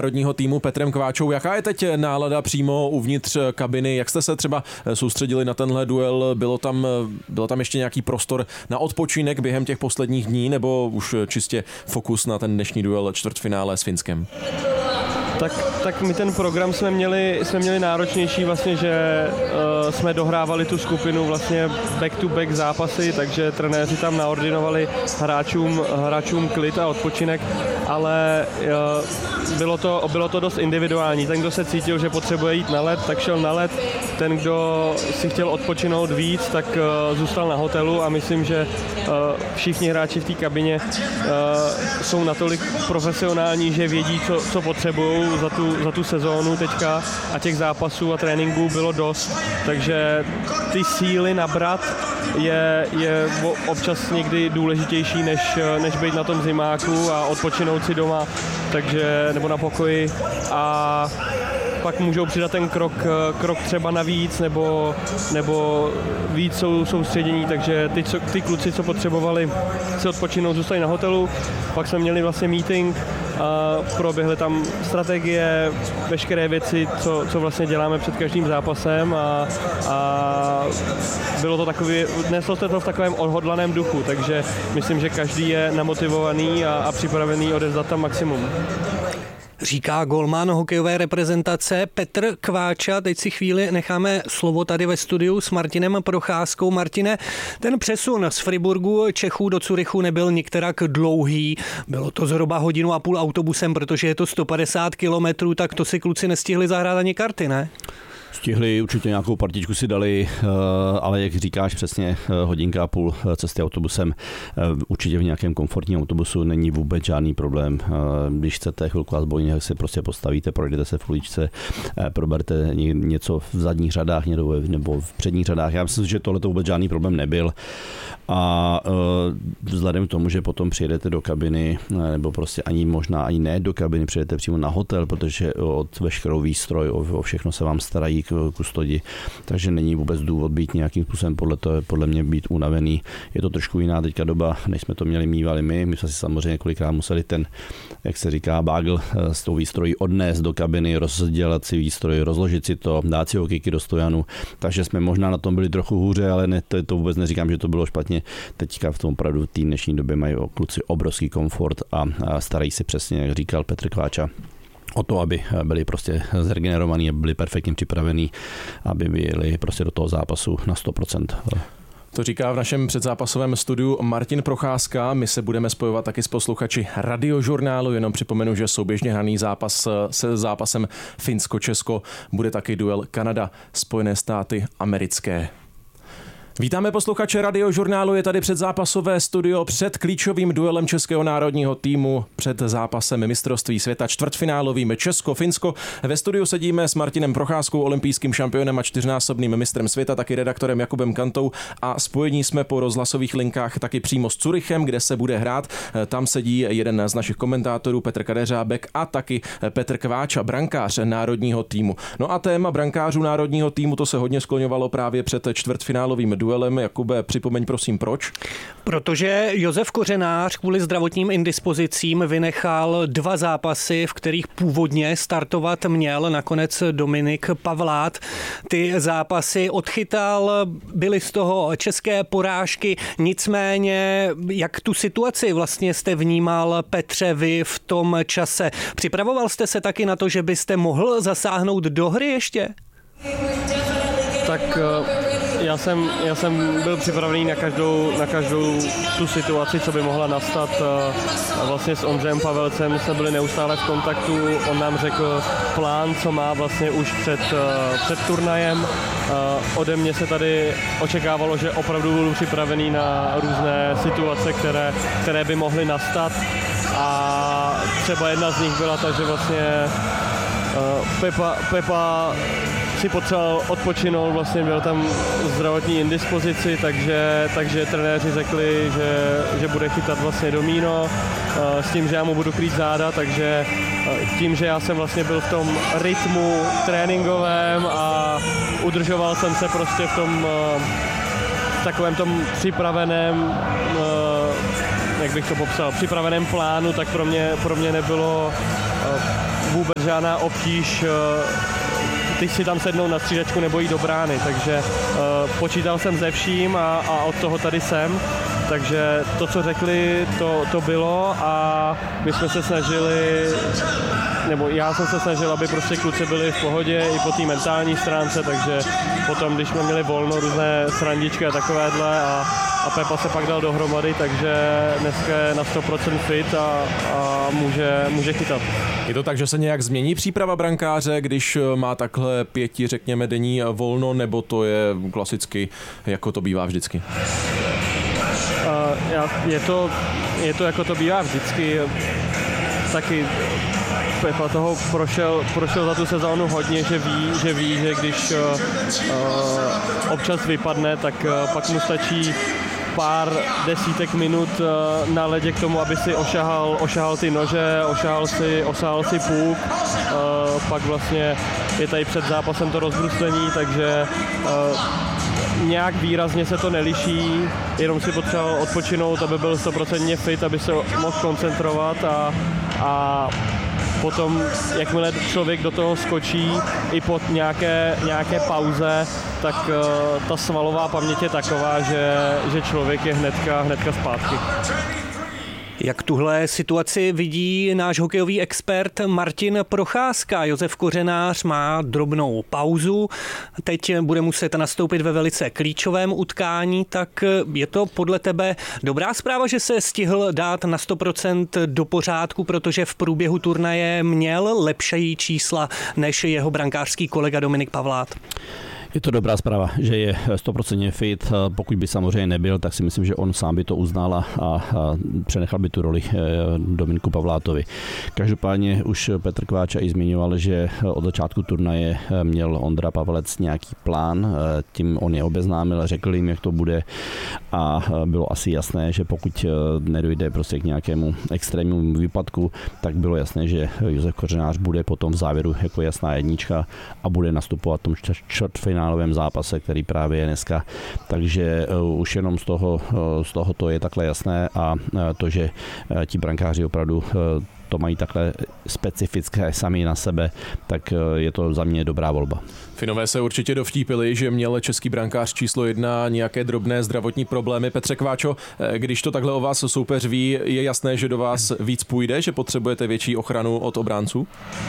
národního týmu Petrem Kváčou. Jaká je teď nálada přímo uvnitř kabiny? Jak jste se třeba soustředili na tenhle duel? Bylo tam ještě nějaký prostor na odpočinek během těch posledních dní, nebo už čistě fokus na ten dnešní duel čtvrtfinále s Finskem? Tak my ten program jsme měli náročnější vlastně, že jsme dohrávali tu skupinu vlastně back to back zápasy, takže trenéři tam naordinovali hráčům klid a odpočinek, ale bylo to dost individuální. Ten, kdo se cítil, že potřebuje jít na led, tak šel na led. Ten, kdo si chtěl odpočinout víc, tak zůstal na hotelu a myslím, že všichni hráči v té kabině jsou natolik profesionální, že vědí, co potřebují za tu sezónu teďka a těch zápasů a tréninků bylo dost, takže ty síly nabrat je občas někdy důležitější, než být na tom zimáku a odpočinout si doma, takže nebo na pokoji a pak můžou přidat ten krok třeba navíc nebo víc soustředění, takže ty kluci, co potřebovali se odpočinout, zůstali na hotelu, pak jsme měli vlastně meeting a proběhly tam strategie, veškeré věci, co vlastně děláme před každým zápasem a bylo to neslo se to v takovém odhodlaném duchu, takže myslím, že každý je namotivovaný a připravený odevzdat tam maximum. Říká golman hokejové reprezentace Petr Kváča. Teď si chvíli necháme slovo tady ve studiu s Martinem Procházkou. Martine, ten přesun z Friburgu Čechů do Curychu nebyl nikterak dlouhý. Bylo to zhruba 1,5 hodiny autobusem, protože je to 150 kilometrů, tak to si kluci nestihli zahrát ani karty, ne? Stihli, určitě nějakou partičku si dali, ale jak říkáš přesně, 1,5 hodiny cesty autobusem. Určitě v nějakém komfortním autobusu není vůbec žádný problém. Když chcete chvilku a zbojně, tak si prostě postavíte, projdete se v uličce, proberte něco v zadních řadách nebo v předních řadách. Já myslím, že tohle to vůbec žádný problém nebyl. A vzhledem k tomu, že potom přijedete do kabiny, nebo prostě ani ne do kabiny, přijedete přímo na hotel, protože od veškerou výstroj, o všechno se vám starají kustodi, takže není vůbec důvod být nějakým způsobem podle mě být unavený. Je to trošku jiná teďka doba, než jsme to mívali my. My jsme si samozřejmě několikrát museli ten, jak se říká, bagel s tou výstrojí odnést do kabiny, rozdělat si výstroj, rozložit si to, dát si hokejky do stojanu, takže jsme možná na tom byli trochu hůře, ale ne, to vůbec neříkám, že to bylo špatně. Teďka v tom opravdu v té dnešní době mají kluci obrovský komfort a starají se přesně, jak říkal Petr Kváča, o to, aby byli prostě zregenerovaní a byli perfektně připravení, aby byli prostě do toho zápasu na 100%. To říká v našem předzápasovém studiu Martin Procházka. My se budeme spojovat taky s posluchači Radiožurnálu. Jenom připomenu, že souběžně hraný zápas se zápasem Finsko-Česko bude taky duel Kanada-Spojené státy americké. Vítáme posluchače Radiožurnálu, je tady předzápasové studio před klíčovým duelem českého národního týmu před zápasem mistrovství světa čtvrtfinálovým Česko-Finsko. Ve studiu sedíme s Martinem Procházkou, olympijským šampionem a 4násobným mistrem světa, taky redaktorem Jakubem Kantou a spojení jsme po rozhlasových linkách taky přímo s Curychem, kde se bude hrát. Tam sedí jeden z našich komentátorů Petr Kadeřábek a taky Petr Kváča, brankář národního týmu. No a téma brankářů národního týmu, to se hodně skloňovalo právě před čtvrtfinálovým duelem. Jakube, připomeň prosím proč? Protože Josef Kořenář kvůli zdravotním indispozicím vynechal 2 zápasy, v kterých původně startovat měl, nakonec Dominik Pavlát. Ty zápasy odchytal, byly z toho české porážky, nicméně jak tu situaci vlastně jste vnímal, Petře, vy v tom čase? Připravoval jste se taky na to, že byste mohl zasáhnout do hry ještě? Tak já jsem byl připravený na každou tu situaci, co by mohla nastat. Vlastně s Ondřejem Pavelcem jsme byli neustále v kontaktu. On nám řekl plán, co má vlastně už před turnajem. Ode mě se tady očekávalo, že opravdu budu připravený na různé situace, které by mohly nastat. A třeba jedna z nich byla ta, že vlastně Pepa si potřeboval odpočinout, vlastně byl tam zdravotní indispozici, takže trenéři řekli, že bude chytat vlastně Domíno s tím, že já mu budu krýt záda, takže tím, že já jsem vlastně byl v tom rytmu tréninkovém a udržoval jsem se prostě v tom takovém tom připraveném, jak bych to popsal, připraveném plánu, tak pro mě nebylo vůbec žádná obtíž teď si tam sednout na střídačku nebo jít do brány, takže počítal jsem se vším a od toho tady jsem. Takže to, co řekli, to bylo a my jsme se snažili, nebo já jsem se snažil, aby prostě kluci byli v pohodě i po té mentální stránce, takže potom, když jsme měli volno, různé srandičky a takovéhle a Pepa se pak dal dohromady, takže dneska je na 100% fit a může chytat. Je to tak, že se nějak změní příprava brankáře, když má takhle 5, řekněme, denní volno, nebo to je klasicky, jako to bývá vždycky? Je to jako to bývá vždycky. Taky Pepa toho prošel za tu sezónu hodně, že ví, že když občas vypadne, tak pak mu stačí pár desítek minut na ledě k tomu, aby si ošahal ty nože, osahal si puk, pak vlastně je tady před zápasem to rozbruslení, takže nějak výrazně se to neliší, jenom si potřeboval odpočinout, aby byl 100% fit, aby se mohl koncentrovat a potom, jakmile člověk do toho skočí i po nějaké pauze, tak ta svalová paměť je taková, že člověk je hnedka zpátky. Jak tuhle situaci vidí náš hokejový expert Martin Procházka? Josef Kořenář má drobnou pauzu, teď bude muset nastoupit ve velice klíčovém utkání, tak je to podle tebe dobrá zpráva, že se stihl dát na 100% do pořádku, protože v průběhu turnaje měl lepší čísla než jeho brankářský kolega Dominik Pavlát? Je to dobrá zpráva, že je 100% fit. Pokud by samozřejmě nebyl, tak si myslím, že on sám by to uznal a přenechal by tu roli Dominiku Pavlátovi. Každopádně už Petr Kváča i zmiňoval, že od začátku turnaje měl Ondra Pavelec nějaký plán, tím on je obeznámil, řekl jim, jak to bude a bylo asi jasné, že pokud nedojde prostě k nějakému extrémnímu výpadku, tak bylo jasné, že Josef Kořenář bude potom v závěru jako jasná jednička a bude nastupovat v tom čtvrtfinálovém zápase, který právě je dneska. Takže už jenom z toho to je takhle jasné a to, že ti brankáři opravdu to mají takhle specifické sami na sebe, tak je to za mě dobrá volba. Finové se určitě dovtípili, že měl český brankář číslo 1 nějaké drobné zdravotní problémy. Petře Kváčo, když to takhle o vás soupeř ví, je jasné, že do vás víc půjde, že potřebujete větší ochranu od obránců?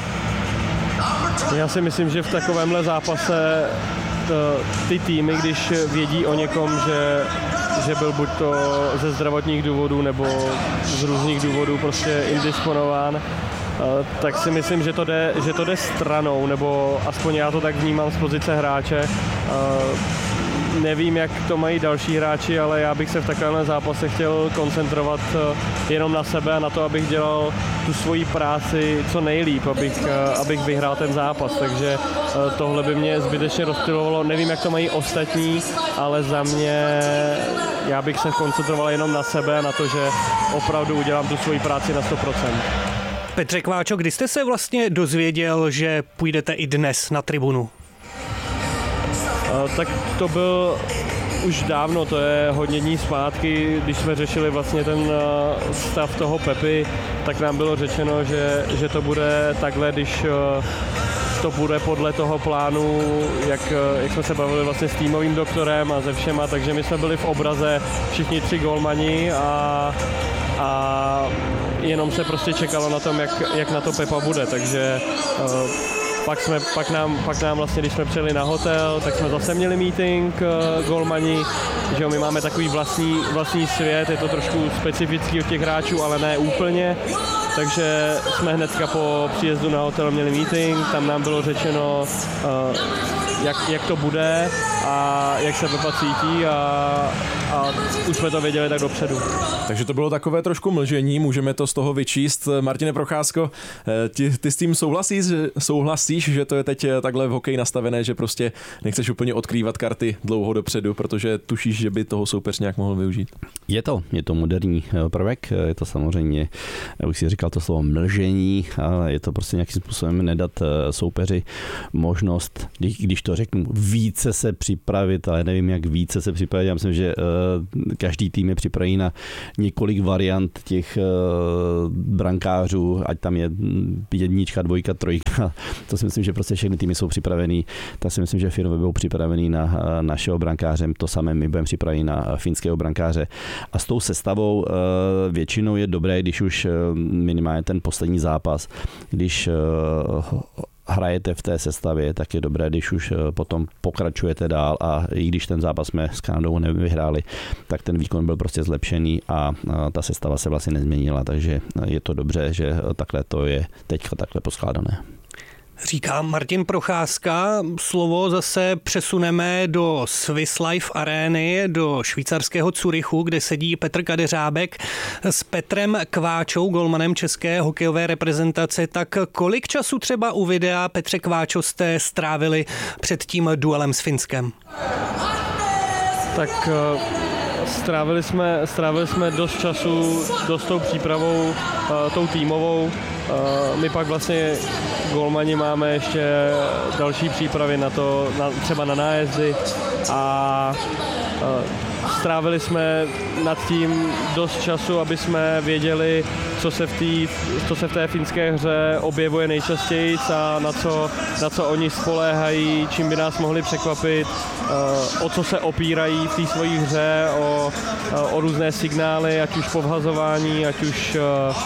Já si myslím, že v takovémhle zápase ty týmy, když vědí o někom, že byl buď to ze zdravotních důvodů nebo z různých důvodů prostě indisponován, tak si myslím, že to jde stranou, nebo aspoň já to tak vnímám z pozice hráče. Nevím, jak to mají další hráči, ale já bych se v takovémhle zápase chtěl koncentrovat jenom na sebe a na to, abych dělal tu svoji práci co nejlíp, abych vyhrál ten zápas. Takže tohle by mě zbytečně rozptylovalo. Nevím, jak to mají ostatní, ale za mě já bych se koncentroval jenom na sebe a na to, že opravdu udělám tu svoji práci na 100%. Petře Kváčo, kdy jste se vlastně dozvěděl, že půjdete i dnes na tribunu? Tak to byl už dávno, to je hodně dní zpátky, když jsme řešili vlastně ten stav toho Pepy, tak nám bylo řečeno, že to bude takhle, když to bude podle toho plánu, jak jsme se bavili vlastně s týmovým doktorem a se všema, takže my jsme byli v obraze všichni 3 gólmani a jenom se prostě čekalo na tom, jak na to Pepa bude, takže pak nám vlastně, když jsme přijeli na hotel, tak jsme zase měli meeting golmani, že jo, my máme takový vlastní svět, je to trošku specifický od těch hráčů, ale ne úplně, takže jsme hnedka po příjezdu na hotel měli meeting, tam nám bylo řečeno, jak to bude a jak se Pepa cítí a už jsme to věděli tak dopředu. Takže to bylo takové trošku mlžení, můžeme to z toho vyčíst. Martine Procházko, ty s tím souhlasíš, že to je teď takhle v hokeji nastavené, že prostě nechceš úplně odkrývat karty dlouho dopředu, protože tušíš, že by toho soupeř nějak mohl využít? Je to moderní prvek, je to samozřejmě, jak už si říkal, říkal to slovo mlžení, ale je to prostě nějakým způsobem nedat soupeři možnost, když to řeknu, více se připravit, ale nevím, jak více se připravit. Já myslím, že každý tým je připravený na několik variant těch brankářů, ať tam je 1, 2, 3. To si myslím, že prostě všechny týmy jsou připravený. Tak si myslím, že Finové budou připravený na našeho brankáře, to samé my budeme připraveni na finského brankáře. A s tou sestavou většinou je dobré, když už minimálně ten poslední zápas, když hrajete v té sestavě, tak je dobré, když už potom pokračujete dál a i když ten zápas jsme s Kanadou nevyhráli, tak ten výkon byl prostě zlepšený a ta sestava se vlastně nezměnila, takže je to dobře, že takhle to je teďka takhle poskládané. Říká Martin Procházka. Slovo zase přesuneme do Swiss Life Areny, do švýcarského Curychu, kde sedí Petr Kadeřábek s Petrem Kváčou, golmanem české hokejové reprezentace. Tak kolik času třeba u videa, Petře Kváčo, jste strávili před tím duelem s Finskem? Tak strávili jsme dost času, dost tou přípravou, tou týmovou. My pak vlastně golmani máme ještě další přípravy na to, třeba na nájezdy a strávili jsme nad tím dost času, aby jsme věděli, co se v té finské hře objevuje nejčastěji a na co oni spoléhají, čím by nás mohli překvapit, o co se opírají v té svojí hře, o různé signály, ať už povhazování, ať už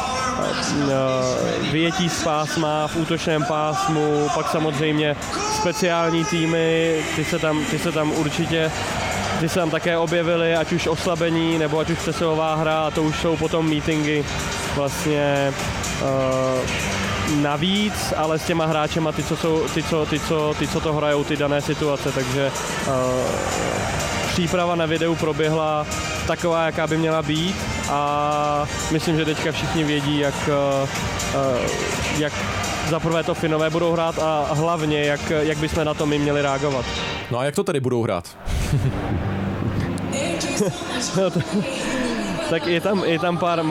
vyjetí z pásma v útočném pásmu, pak samozřejmě speciální týmy, ty se tam také objevily, ať už oslabení, nebo ať už přesilová hra, a to už jsou potom meetingy vlastně navíc, ale s těma hráčema, ty, co to hrajou, ty dané situace, takže příprava na videu proběhla taková, jaká by měla být a myslím, že teďka všichni vědí, jak zaprvé to Finové budou hrát a hlavně, jak bychom na to my měli reagovat. No a jak to tady budou hrát? Tak je tam pár,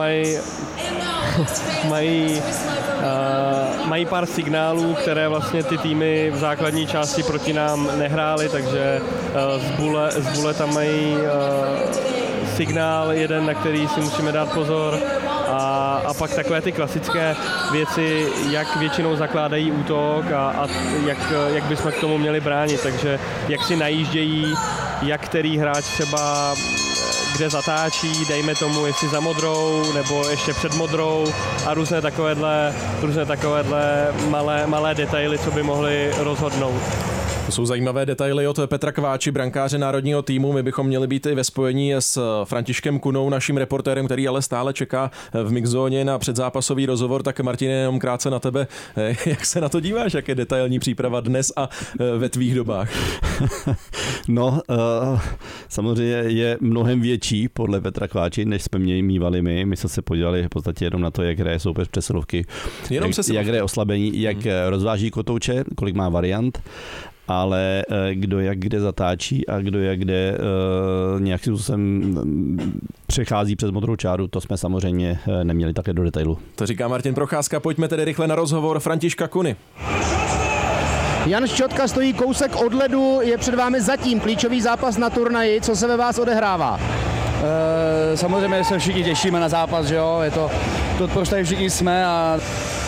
mají pár signálů, které vlastně ty týmy v základní části proti nám nehrály, takže z Bule tam mají signál jeden, na který si musíme dát pozor a pak takové ty klasické věci, jak většinou zakládají útok a jak bychom k tomu měli bránit, takže jak si najíždějí, jak který hráč třeba kde zatáčí, dejme tomu, jestli za modrou nebo ještě před modrou a různé takovéhle malé detaily, co by mohly rozhodnout. To jsou zajímavé detaily od Petra Kváči, brankáře národního týmu. My bychom měli být i ve spojení s Františkem Kunou, naším reportérem, který ale stále čeká v mixzóně na předzápasový rozhovor. Tak Martine, jenom krátce na tebe. Jak se na to díváš? Jak je detailní příprava dnes a ve tvých dobách? No, samozřejmě je mnohem větší podle Petra Kváči, než jsme mívali my. My jsme se podívali v podstatě jenom na to, jak hraje soupeř přesilovky, jak hraje oslabení, jak rozváží kotouče, kolik má variant, ale kdo jak kde zatáčí a kdo jak kde nějakým způsobem přechází přes modrou čáru, to jsme samozřejmě neměli také do detailu. To říká Martin Procházka, pojďme tedy rychle na rozhovor Františka Kuny. Jan Ščotka stojí kousek od ledu, je před vámi zatím klíčový zápas na turnaji, co se ve vás odehrává? Samozřejmě se všichni těšíme na zápas, že jo, je to, proč tady všichni jsme a